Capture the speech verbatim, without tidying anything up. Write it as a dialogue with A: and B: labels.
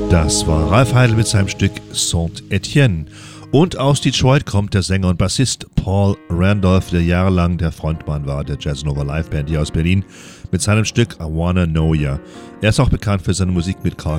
A: Das war Ralph Heidel mit seinem Stück Saint-Étienne. Und aus Detroit kommt der Sänger und Bassist Paul Randolph, der jahrelang der Frontmann war der Jazz Nova Live Band hier aus Berlin, mit seinem Stück I Wanna Know Ya. Er ist auch bekannt für seine Musik mit Carl